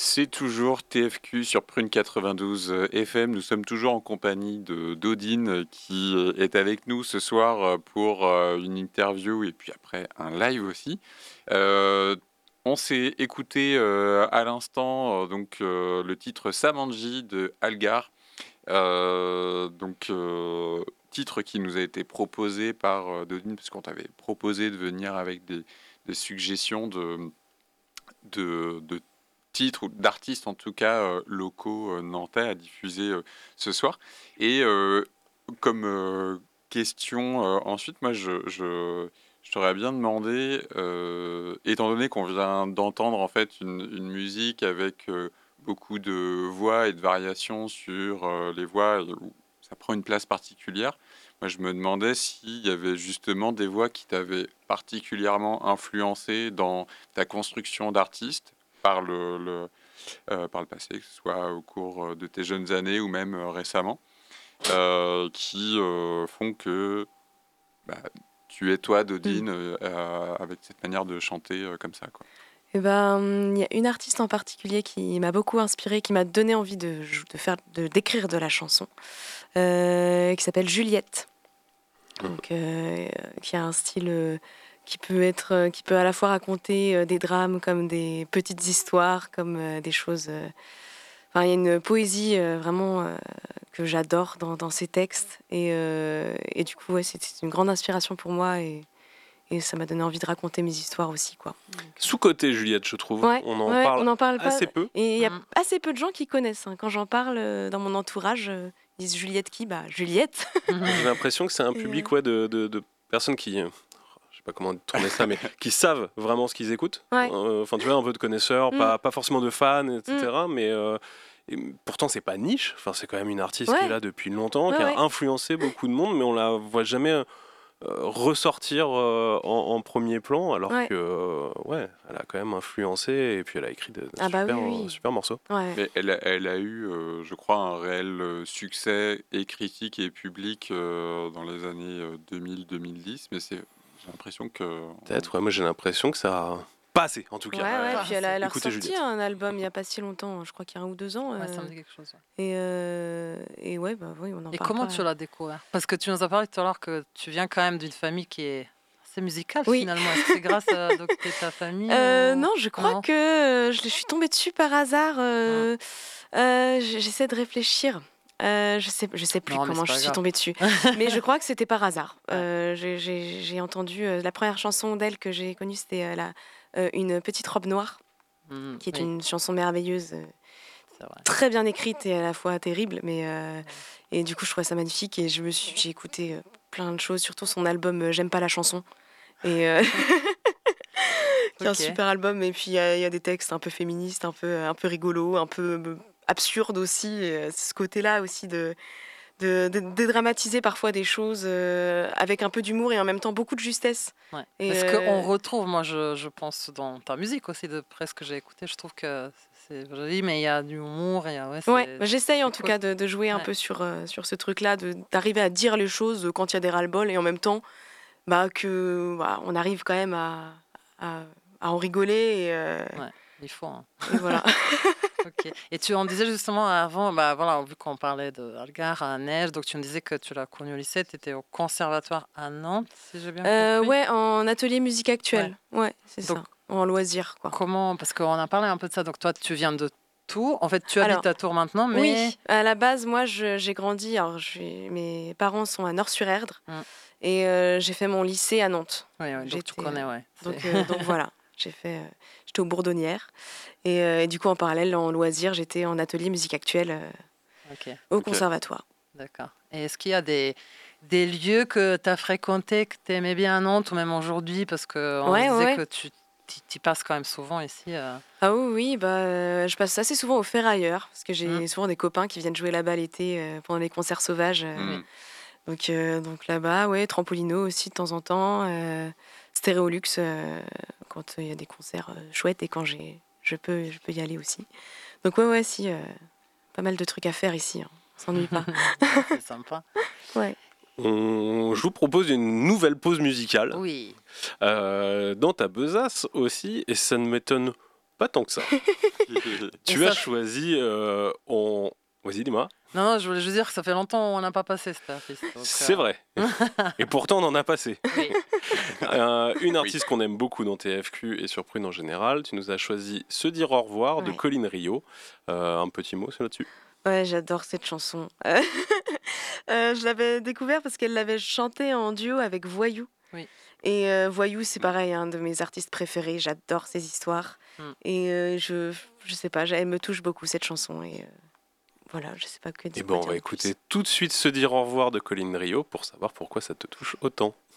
C'est toujours TFQ sur Prune 92 FM. Nous sommes toujours en compagnie de d'Odine qui est avec nous ce soir pour une interview et puis après un live aussi. Euh, on s'est écouté à l'instant le titre Samanji de Algar. Titre qui nous a été proposé par Dodine parce qu'on t'avait proposé de venir avec des suggestions de titres ou d'artistes en tout cas locaux nantais à diffuser ce soir. Et comme question ensuite, moi je t'aurais bien demandé, étant donné qu'on vient d'entendre en fait une musique avec beaucoup de voix et de variations sur les voix, où ça prend une place particulière. Moi, je me demandais s'il y avait justement des voix qui t'avaient particulièrement influencé dans ta construction d'artiste par le passé, que ce soit au cours de tes jeunes années ou même récemment, qui font que bah, tu es toi, Dodine, avec cette manière de chanter comme ça, quoi. Eh ben, il y a une artiste en particulier qui m'a beaucoup inspirée, qui m'a donné envie d'écrire de la chanson, qui s'appelle Juliette. Donc, qui a un style qui peut à la fois raconter des drames comme des petites histoires, comme des choses. Enfin, il y a une poésie vraiment que j'adore dans ses textes, et du coup, ouais, c'était une grande inspiration pour moi, et ça m'a donné envie de raconter mes histoires aussi, quoi. Sous-côté Juliette, je trouve. Ouais, on en parle pas, assez peu. et il y a assez peu de gens qui connaissent, hein. Quand j'en parle dans mon entourage, ils disent Juliette qui? Bah, Juliette. J'ai l'impression que c'est un public de personnes qui, je sais pas comment tourner ça, mais qui savent vraiment ce qu'ils écoutent. Ouais. Enfin, tu vois, un peu de connaisseurs, pas forcément de fans, etc. Mais et pourtant, c'est pas niche. Enfin, c'est quand même une artiste qui est là depuis longtemps, qui a influencé beaucoup de monde, mais on la voit jamais ressortir en premier plan, alors que elle a quand même influencé, et puis elle a écrit de super morceaux. Ouais. Mais elle a eu, je crois, un réel succès et critique et public dans les années 2000-2010, mais j'ai l'impression que... Peut-être, moi j'ai l'impression que ça a pas assez, en tout cas. Ouais, puis elle a ressorti Juliette. un album il n'y a pas si longtemps, je crois qu'il y a 1 ou 2 ans. Ouais, ça me dit quelque chose. Et ouais, bah oui, on en parle. Et comment tu l'as découvert? Parce que tu nous as parlé tout à l'heure que tu viens quand même d'une famille qui est assez musicale, finalement. Est-ce que c'est grâce à ta famille Non, je crois que je suis tombée dessus par hasard. J'essaie de réfléchir. Je sais plus comment je suis tombée dessus, mais je crois que c'était par hasard. J'ai entendu la première chanson d'elle que j'ai connue, c'était une petite robe noire, qui est une chanson merveilleuse, très bien écrite et à la fois terrible, mais et du coup je trouvais ça magnifique, et j'ai écouté plein de choses, surtout son album J'aime pas la chanson, et qui est un super album, et puis il y a des textes un peu féministes, un peu rigolos, un peu absurdes aussi, c'est ce côté-là aussi de dédramatiser parfois des choses avec un peu d'humour et en même temps beaucoup de justesse. Ouais. Parce qu'on retrouve, moi je pense, dans ta musique aussi, d'après ce que j'ai écouté, je trouve que c'est joli, mais il y a du humour. J'essaye en tout cas de jouer un peu sur ce truc-là, d'arriver à dire les choses quand il y a des ras-le-bol, et en même temps on arrive quand même à en rigoler. Il faut. Hein. Et voilà. Okay. Et tu en disais justement avant, vu qu'on parlait de Algar à Neige, donc tu me disais que tu l'as connu au lycée, tu étais au conservatoire à Nantes, si j'ai bien compris. Ouais, en atelier musique actuelle. Ouais, c'est donc, ça, en loisir, quoi. Comment? Parce qu'on a parlé un peu de ça, donc toi tu viens de Tours, en fait tu habites à Tours maintenant, mais... Oui, à la base, moi j'ai grandi, mes parents sont à Nord-sur-Erdre, et j'ai fait mon lycée à Nantes. Ouais, donc tu connais, ouais. Donc voilà, j'étais aux Bourdonnières. Et du coup, en parallèle, en loisir, j'étais en atelier musique actuelle au conservatoire. D'accord. Et est-ce qu'il y a des lieux que tu as fréquentés, que tu aimais bien à Nantes, ou même aujourd'hui, parce qu'on disait que tu passes quand même souvent ici Ah oui, je passe assez souvent au Ferrailleur, parce que j'ai souvent des copains qui viennent jouer là-bas l'été pendant les concerts sauvages. Donc là-bas, Trampolino aussi de temps en temps, Stéréolux quand il y a des concerts chouettes, et quand je peux y aller aussi. Donc si, pas mal de trucs à faire ici, hein. On s'ennuie pas. C'est sympa. Ouais. Je vous propose une nouvelle pause musicale. Oui. Dans ta besace aussi, et ça ne m'étonne pas tant que ça. Tu as choisi... Vas-y, dis-moi. Non, je voulais juste dire que ça fait longtemps qu'on n'a pas passé cet artiste. C'est vrai. Et pourtant, on en a passé. Oui. Une artiste qu'on aime beaucoup dans TFQ et sur Prune en général. Tu nous as choisi Se dire au revoir de Colline Rio. Un petit mot là-dessus. Ouais, j'adore cette chanson. Je l'avais découvert parce qu'elle l'avait chantée en duo avec Voyou. Oui. Et Voyou, c'est pareil, un de mes artistes préférés. J'adore ses histoires. Et je sais pas, elle me touche beaucoup cette chanson. Et voilà, je sais pas que dire. Et bon, on va écouter tout de suite Se dire au revoir de Colline Rio pour savoir pourquoi ça te touche autant.